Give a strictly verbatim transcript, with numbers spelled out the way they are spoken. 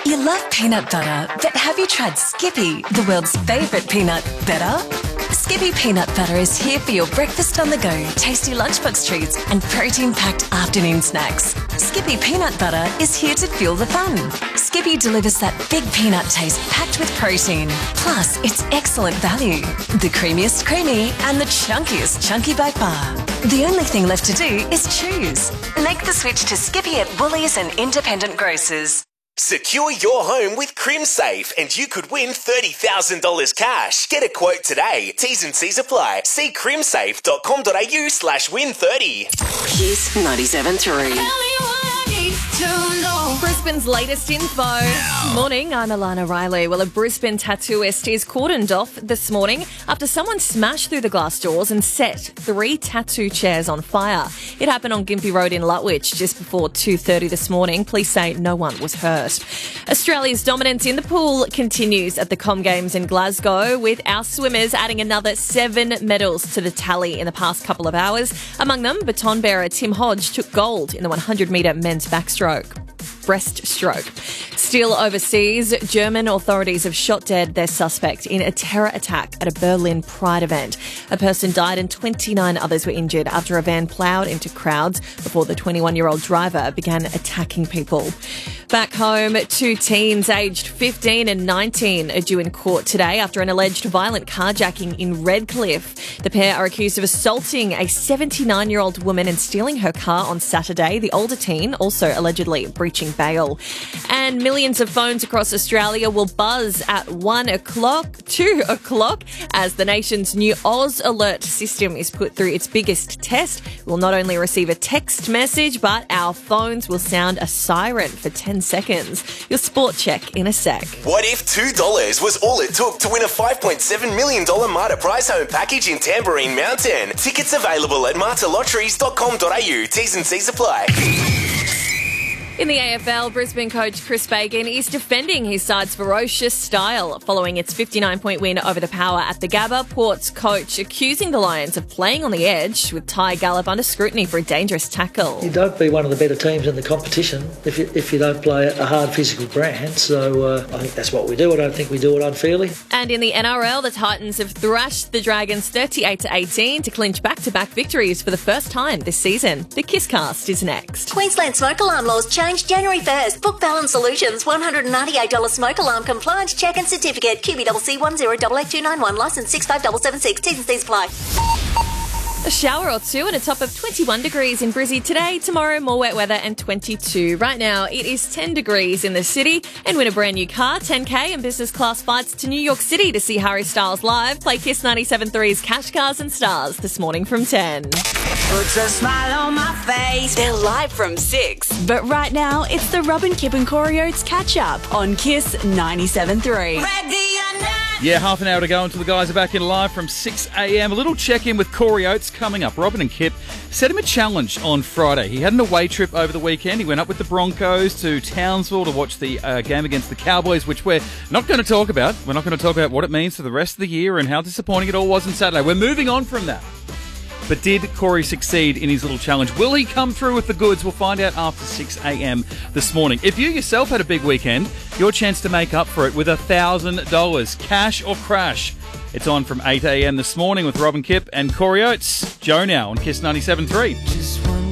You love peanut butter, but have you tried Skippy, the world's favourite peanut better? Skippy peanut butter is here for your breakfast on the go, tasty lunchbox treats and protein-packed afternoon snacks. Skippy peanut butter is here to fuel the fun. Skippy delivers that big peanut taste packed with protein. Plus, it's excellent value. The creamiest creamy and the chunkiest chunky by far. The only thing left to do is choose. Make the switch to Skippy at Woolies and independent grocers. Secure your home with CrimSafe and you could win thirty thousand dollars cash. Get a quote today. T's and C's apply. See crimsafe dot com dot a u slash win thirty. Kiss ninety-seven three. Brisbane's latest info. Morning, I'm Alana Riley. Well, a Brisbane tattooist is cordoned off this morning after someone smashed through the glass doors and set three tattoo chairs on fire. It happened on Gympie Road in Lutwyche just before two thirty this morning. Police say no one was hurt. Australia's dominance in the pool continues at the Com Games in Glasgow, with our swimmers adding another seven medals to the tally in the past couple of hours. Among them, baton bearer Tim Hodge took gold in the one hundred metre men's backstroke. Breaststroke. Still overseas, German authorities have shot dead their suspect in a terror attack at a Berlin Pride event. A person died and twenty-nine others were injured after a van ploughed into crowds before the twenty-one-year-old driver began attacking people. Back home, two teens aged fifteen and nineteen are due in court today after an alleged violent carjacking in Redcliffe. The pair are accused of assaulting a seventy-nine-year-old woman and stealing her car on Saturday. The older teen also allegedly breaching bail. And millions of phones across Australia will buzz at one o'clock, two o'clock, as the nation's new Oz Alert system is put through its biggest test. We'll not only receive a text message, but our phones will sound a siren for ten seconds. Your sport check in a sec. What if two dollars was all it took to win a five point seven million dollars Marta prize home package in Tamborine Mountain? Tickets available at marta lotteries dot com dot a u. T's and C's apply. In the A F L, Brisbane coach Chris Fagan is defending his side's ferocious style following its fifty-nine point win over the Power at the Gabba. Port's coach accusing the Lions of playing on the edge, with Ty Gallup under scrutiny for a dangerous tackle. You don't be one of the better teams in the competition if you, if you don't play a hard physical brand. So uh, I think that's what we do. I don't think we do it unfairly. And in the N R L, the Titans have thrashed the Dragons thirty-eight to eighteen to clinch back-to-back victories for the first time this season. The Kisscast is next. Queensland smoke alarm laws change January first. Book Balance Solutions, one hundred ninety-eight dollars smoke alarm compliance check and certificate. Q B C C one zero eight eight two nine one, licence six five seven seven six. T's and C's apply. A shower or two and a top of twenty-one degrees in Brizzy today. Tomorrow, more wet weather and twenty-two. Right now, it is ten degrees in the city. And win a brand new car, ten K and business class flights to New York City to see Harry Styles live. Play Kiss ninety-seven three's Cash Cars and Stars this morning from ten. Puts a smile on my face. They're live from six. But right now, it's the Robin Kip and Corey Oates catch-up on Kiss ninety-seven three. Ready or not. Yeah, half an hour to go until the guys are back in live from six a.m. A little check-in with Corey Oates coming up. Robin and Kip set him a challenge on Friday. He had an away trip over the weekend. He went up with the Broncos to Townsville to watch the uh, game against the Cowboys, which we're not going to talk about. We're not going to talk about what it means for the rest of the year and how disappointing it all was on Saturday. We're moving on from that. But did Corey succeed in his little challenge? Will he come through with the goods? We'll find out after six a.m. this morning. If you yourself had a big weekend, your chance to make up for it with one thousand dollars, cash or crash. It's on from eight a.m. this morning with Robin Kip and Corey Oates. Joe now on Kiss ninety-seven three.